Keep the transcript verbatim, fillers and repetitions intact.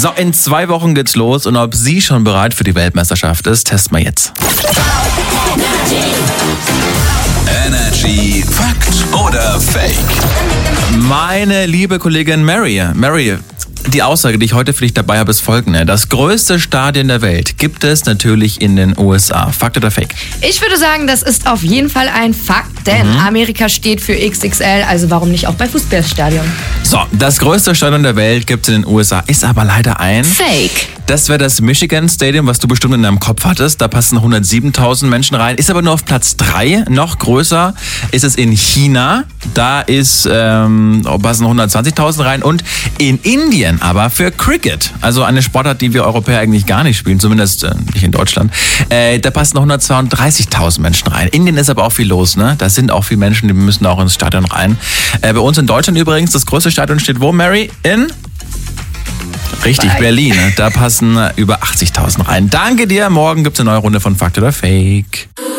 So, in zwei Wochen geht's los und ob sie schon bereit für die Weltmeisterschaft ist, testen wir jetzt. Energy Fakt oder Fake? Meine liebe Kollegin Mary, Mary, die Aussage, die ich heute für dich dabei habe, ist folgende. Das größte Stadion der Welt gibt es natürlich in den U S A. Fakt oder Fake? Ich würde sagen, das ist auf jeden Fall ein Fakt, denn mhm. Amerika steht für X X L, also warum nicht auch bei Fußballstadion? So, das größte Stadion der Welt gibt es in den U S A, ist aber leider ein... Fake. Das wäre das Michigan Stadium, was du bestimmt in deinem Kopf hattest. Da passen hundertsiebentausend Menschen rein. Ist aber nur auf Platz drei. Noch größer ist es in China. Da ist, ähm, passen hundertzwanzigtausend rein. Und in Indien aber für Cricket. Also eine Sportart, die wir Europäer eigentlich gar nicht spielen. Zumindest äh, nicht in Deutschland. Äh, da passen hundertzweiunddreißigtausend Menschen rein. Indien ist aber auch viel los, ne? Da sind auch viele Menschen, die müssen auch ins Stadion rein. Äh, bei uns in Deutschland übrigens, das größte Stadion steht wo, Mary? In... Richtig, Berlin. Da passen über achtzigtausend rein. Danke dir. Morgen gibt es eine neue Runde von Fakt oder Fake.